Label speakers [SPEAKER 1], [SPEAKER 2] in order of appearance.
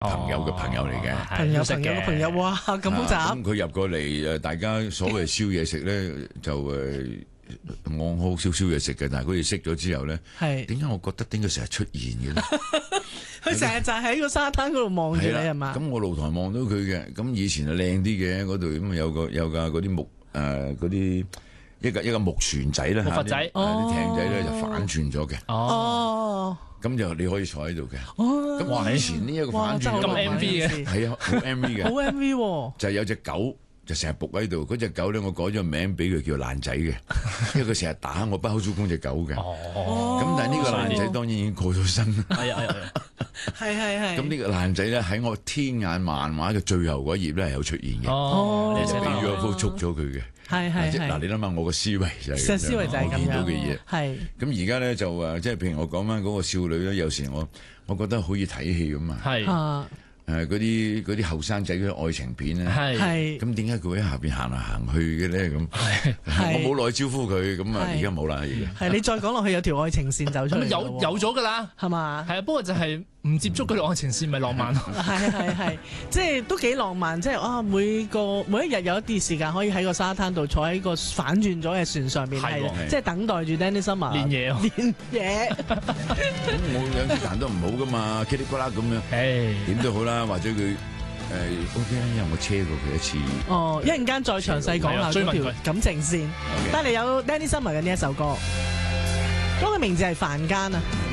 [SPEAKER 1] 朋友嘅朋友嚟嘅，
[SPEAKER 2] 朋友嘅朋友，哇咁複雜。
[SPEAKER 1] 咁佢入過嚟大家所謂燒嘢食咧，就我好少燒嘢食嘅，但係佢哋識咗之後咧，點解我覺得點解成日出現嘅咧？
[SPEAKER 2] 佢成日就喺個沙灘嗰度望住你係嘛？
[SPEAKER 1] 咁我露台望到佢嘅，咁以前係靚啲嘅嗰度，咁有架嗰啲木嗰啲一個木船仔啦，
[SPEAKER 3] 木筏仔，
[SPEAKER 1] 啲艇仔咧就反轉咗嘅。
[SPEAKER 2] 哦，
[SPEAKER 1] 咁就你可以坐喺度嘅。咁以前呢一個反轉
[SPEAKER 3] 咁 MV 嘅，
[SPEAKER 1] 係啊，好 MV 嘅，
[SPEAKER 2] 好 MV
[SPEAKER 1] 就係有隻狗。就成日仆喺度，嗰隻狗咧，我改咗個名俾佢叫爛仔嘅，因為佢成日打我不口租公隻狗嘅。咁但係呢個爛仔當然已經過咗身啦。
[SPEAKER 2] 係。
[SPEAKER 1] 咁呢個爛仔咧喺我天眼漫畫嘅最後嗰頁咧係有出現嘅。你就俾咗幅捉咗佢嘅。
[SPEAKER 2] 係。
[SPEAKER 1] 嗱，你諗下我個思維就係咁樣，
[SPEAKER 2] 思維就係咁樣。
[SPEAKER 1] 我見到嘅嘢。
[SPEAKER 2] 係。
[SPEAKER 1] 咁而家咧就即係譬如我講翻嗰個少女咧，有時我覺得好似睇戲咁啊。
[SPEAKER 3] 係。
[SPEAKER 1] 嗰啲後生仔嗰啲愛情片咧，咁點解佢喺下邊行嚟行去嘅咧？咁我冇耐招呼佢，咁啊而家冇啦。
[SPEAKER 2] 係你再講落去有條愛情線走出嚟，
[SPEAKER 3] 有咗噶啦，
[SPEAKER 2] 係嘛？
[SPEAKER 3] 係啊，不過就係唔接觸嗰條愛情線咪浪漫咯。
[SPEAKER 2] 係，即係都幾浪漫，即係每一日有一啲時間可以喺個沙灘度坐喺個反轉咗嘅船上面，係即係等待住 Danny Summer
[SPEAKER 3] 練嘢。
[SPEAKER 1] 咁我有時彈得唔好噶嘛，噼里啪啦咁樣，點都好啦，或者佢OK 啦，因為我車過佢一次。
[SPEAKER 2] 一陣間再詳細講下嗰條感情線。但係有 Danny Summer 嘅呢一首歌，嗰個名字係凡間啊。